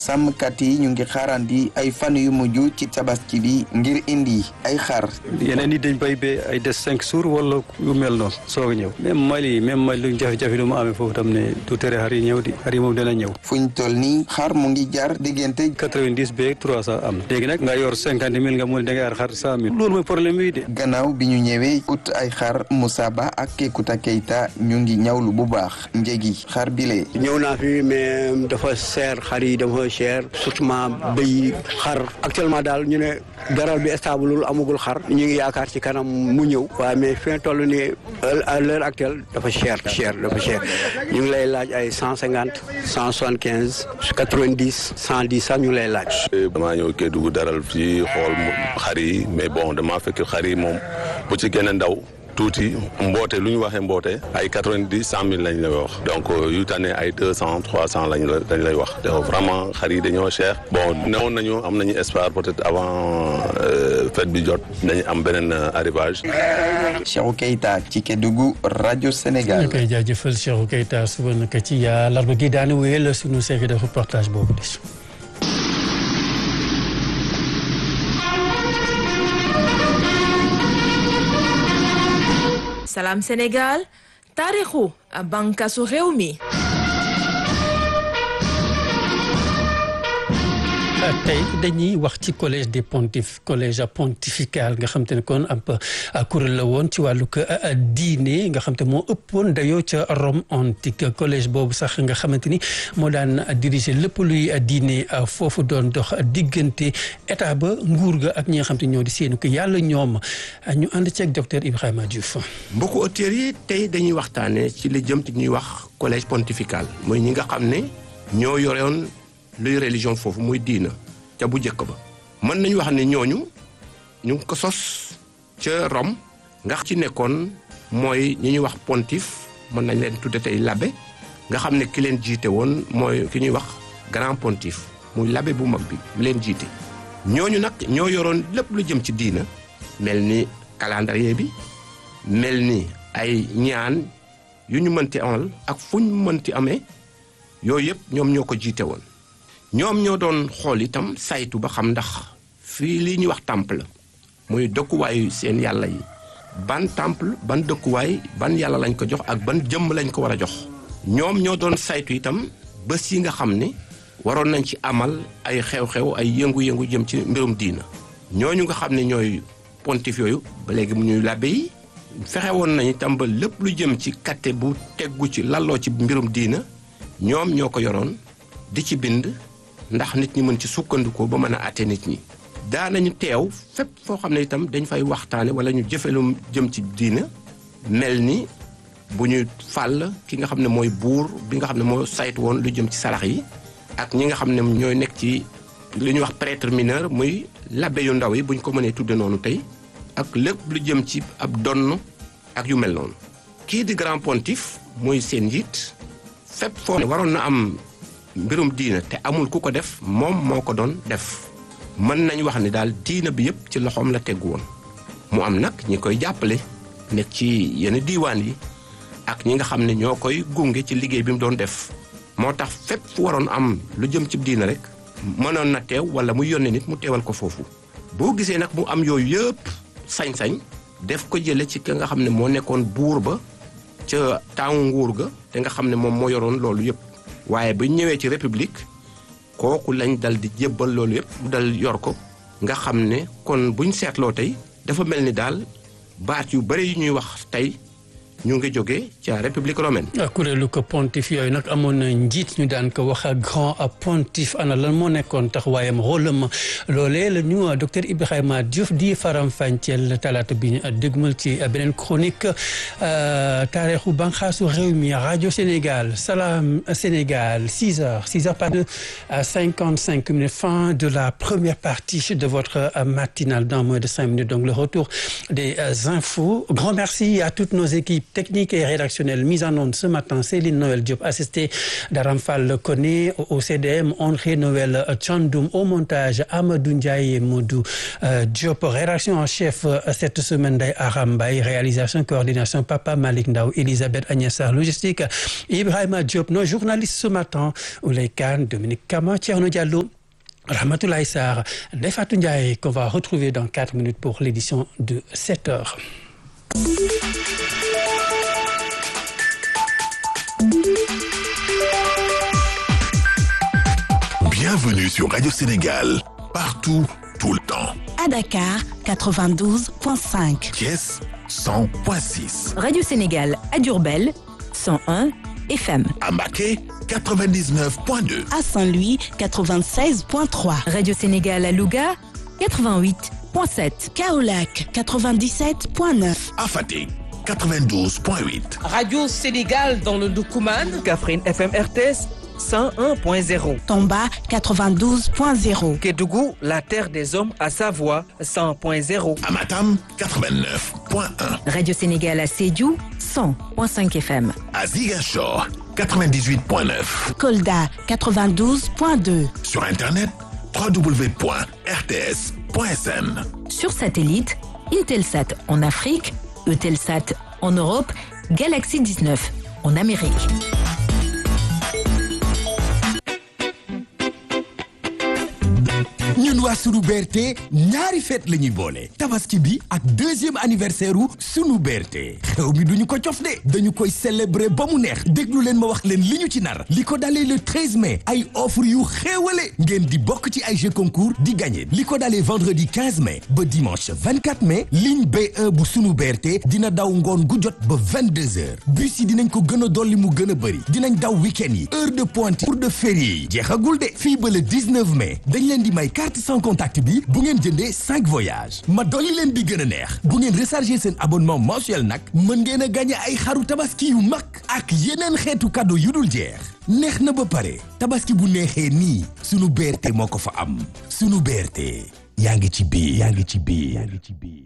sàmmkat yi ñu ngi xaarandi ay fan yu mujj ci tabaski bi ngir indi ay xar. yeneen yi dañ bay ba ay des 5 jours wala yu mel noonu soog a ñëw même Mali lu jafe-jafe lu mu amee foofu tam ne du tere xar yi ñëw di xar yi moom dana ñëw. fuñ toll nii xar mu ngi jar diggante 90 ba 300 am léegi nag nga yor 50 000 nga mun da ngay xar 100 000 loolu mooy problème bi de. gannaaw bi ñu ñëwee ut ay xar Moussa Ba ak Kekuta Keita ñu ngi ñawlu bu baax njëgi xar bile. ñëw naa fi mais dafa seer xar yi dafa cher surtout béy xar actuellement daal ñu ne garal bi stable amagul xar ñu ngi yaakaar ci kanam mu ñëw waaye mais fi toll nii à l'heure actuelle dafa cher ñu ngi lay laaj ay 150 175 90 110 sax ñu ngi lay laaj. damaa ñëw Kédougou daral fii xool xar yi mais bon damaa fekk xar yi moom bu ci gën a ndaw tuuti mboote lu ñu waxee mboote ay 90 100 000 lañ lay wax donc yu tànnee ay 200 300 lañ lay wax te vraiment xar yi dañoo cher bon newoon nañu am nañu espoir peut-être avant fête bi jot dañu am beneen arrivage. Cheikhou Keita ci Kédougou rajo Sénégal. ñu koy jaajëfal Cheikhou Keita suba naka ci àllarba gi daanu wéyal sunu série de reportage boobu des. Salam Sénégal taarixu bànqaasu réew mi. tey dañuy wax ci collège des pontifes collège pontifical nga xam te ne kon ab kuréel la woon ci wàllu diine nga xam te moo ëppoon dayoo ca Rome antique collège boobu sax nga xamante ni moo daan diriger lépp luy diine foofu doon dox diggante état ba nguur ga ak ñi nga xam te ñoo di seenu ko yàlla ñoom ñu ànd ceeg docteur Ibrahima Diouf. mbokku auditeurs yi tey dañuy waxtaanee ci li jëm ci ñuy wax collège pontifical mooy ñi nga xam ne ñoo yorewoon luy religion foofu muy diina ca bu njëkk ba mën nañu wax ne ñooñu ñu ngi ko sos ca Rome nga ci nekkoon mooy ñi ñuy wax pontife mën nañ leen tudde tey l'abbé nga xam ne ki leen jiite woon mooy ki ñuy wax grand pontife muy l'abbé bu mag bi leen jiite ñooñu nag ñoo yoroon lépp lu jëm ci diina mel ni calendrier bi mel ni ay ñaan yu ñu mënti amal ak fu ñu mënti amee yooyu yëpp ñoom ñoo ko jiite woon ñoom ñoo doon xool itam saytu ba xam ndax fii lii ñuy wax temple muy dëkkuwaayu seen yàlla yi ban temple ban dëkkuwaay ban yàlla lañ ko jox ak ban jëmm lañ ko war a jox ñoom ñoo doon saytu itam bés yi nga xam ne waroon nañ ci amal ay xew-xew ay yëngu-yëngu jëm ci mbirum diina ñooñu nga xam ne ñooy pontif yooyu ba léegi mu ñuy labbe yi fexe woon nañ itam ba lépp lu jëm ci katte bu teggu ci lalloo ci mbirum diina ñoom ñoo ko yoroon di ci bind ndax nit ñi mën ci sukkandikoo ba mën a àtte nit ñi daanañu teew fépp foo xam ne itam dañ fay waxtaane wala ñu jëfe lu jëm ci diina mel ni bu ñuy fàll ki nga xam ne mooy buur bi nga xam ne moo saytu woon lu jëm ci sarax yi ak ñi nga xam ne ñooy nekk ci li ñuy wax prêtre mineur muy labbe yu ndaw yi bu ñu ko mënee tudde noonu tey ak lépp lu jëm ci ab donn ak yu mel noonu kii di grand pontife mooy seen njiit fépp foo ne waroon na am mbirum diina te amul ku ko def moom moo ko doon def mën nañu wax ni daal diina bi yëpp ci loxoom la teggu woon mu am nag ñi koy jàppale nekk ci yenn diiwaan yi ak ñi nga xam ne ñoo koy gunge ci liggéey bi mu doon def moo tax fépp fu waroon am lu jëm ci diina rek mënoon na teew wala mu yónnee nit mu teewal ko foofu boo gisee nag mu am yooyu yëpp sañ-sañ def ko jële ci ki nga xam ne moo nekkoon buur ba ca taawu nguur ga te nga xam ne moom moo yoroon loolu yëpp waaye bu ñëwee ci république kooku lañ dal di jébbal loolu yëpp mu dal yor ko nga xam ne kon buñ seetloo tey dafa mel ni daal baat yu bari yu ñuy wax tey ñu ngi jógee ca république romaine. kuréelu ko pontif yooyu nag amoon na njiit ñu daan ko wax grand pontife ana lan moo nekkoon taxawaayam rôlam loolee la ñu docteur Ibrahima Diouf di faram-fàcceel talaata bi ñu dégmal ci beneen chronique taarixu banxaasu réew mi rajo Sénégal Salam Sénégal 6h pas de 55 minutes fin de la première partie de votre matinale dans moins de 5 minutes donc le retour des infos grand merci à toutes nos équipes. technique et rédactionnelle. Mise en onde ce matin, Céline Noël Diop, assistée d'Aram Fall Koné, au CDM, André Noël Tchandoum, au montage, Amadou Ndiaye et Modou Diop. Rédaction en chef cette semaine d'Aram Baye, réalisation, coordination, Papa Malik Ndao, Elisabeth Agnessar, logistique, Ibrahima Diop, nos journalistes ce matin, Oulay Khan, Dominique Kama, Thierno Diallo, Ramatoulaye Sarr, Nefatou Ndiaye, qu'on va retrouver dans 4 minutes pour l'édition de 7h. Bienvenue sur Radio Sénégal, partout, tout le temps. À Dakar, 92.5. Thiès, 100.6. Radio Sénégal à Diourbel, 101 FM. À Mbacké, 99.2. À Saint-Louis, 96.3. Radio Sénégal à Louga, 88.7. Kaolack, 97.9. À Fatick, 92.8. Radio Sénégal dans le Doukoumane. Kaffrine FM RTS 101.0. Tomba 92.0. Kédougou, la terre des hommes à Savoie 100.0. À Matam 89.1. Radio Sénégal à Sédhiou 100.5 FM. À Ziguinchor 98.9. Kolda 92.2. Sur internet www.rts.sn. Sur satellite, Intelsat en Afrique, Eutelsat en Europe, Galaxy 19 en Amérique. ñun waa sunu BRT ñaari fête la ñuy boole tabaski bi ak deuxième anniversaire u sunu BRT xew mi duñu ko cof de dañu koy célébrer ba mu neex déglu leen ma wax leen li ñu ci nar li ko dalee le 13 mai ay offre yu xéewale ngeen di bokk ci ay jeux concours di gagner li ko dalee vendredi 15 mai ba dimanche 24 mai ligne B1 bu sunu BRT dina daw ngoon gu jot ba 22h bus yi dinañ ko gën a dolli mu gën a bëri dinañ daw week-end yi heure de pointe pour de férié yi jeexagul de fii ba le 19 mai dañ leen di may carte sans contact bi bu ngeen jëndee 5 voyages ma dolli leen bi gën a neex bu ngeen recharger seen abonnement mensuel nag mën ngeen a gagné ay xaru tabaski yu mag ak yeneen xeetu cadeau yu dul jeex neex na ba pare tabaski bu neexee nii sunu BRT moo ko fa am sunu BRT yaa ngi ci biir yaa ngi ci biir yaa ngi ci biir.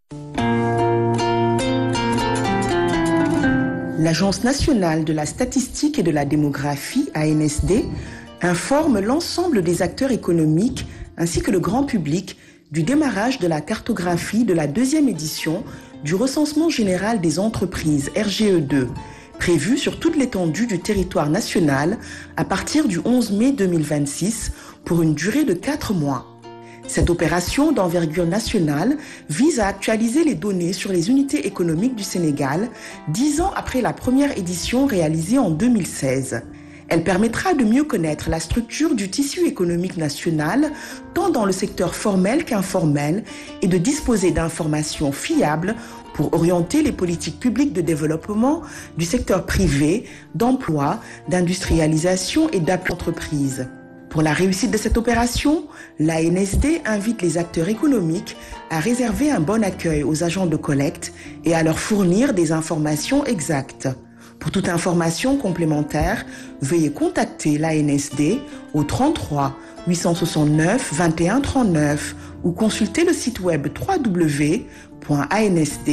L'Agence nationale de la statistique et de la démographie, ANSD, informe l'ensemble des acteurs économiques ainsi que le grand public du démarrage de la cartographie de la deuxième édition du recensement général des entreprises RGE2, prévu sur toute l'étendue du territoire national à partir du 11 mai 2026 pour une durée de 4 mois. Cette opération d'envergure nationale vise à actualiser les données sur les unités économiques du Sénégal 10 ans après la première édition réalisée en 2016. Elle permettra de mieux connaître la structure du tissu économique national, tant dans le secteur formel qu'informel, et de disposer d'informations fiables pour orienter les politiques publiques de développement du secteur privé, d'emploi, d'industrialisation et d'appui d'entreprise. Pour la réussite de cette opération, l'ANSD invite les acteurs économiques à réserver un bon accueil aux agents de collecte et à leur fournir des informations exactes. Pour toute information complémentaire, veuillez contacter l'ANSD au 33 869 21 39 ou consulter le site web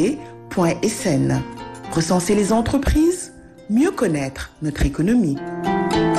www.ansd.sn. Recenser les entreprises, mieux connaître notre économie.